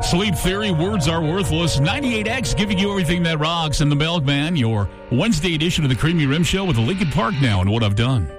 Sleep Theory, words are worthless. 98X giving you everything that rocks. And the Milkman, your Wednesday edition of the Creamy Rim Show with the Lincoln Park Now and What I've Done.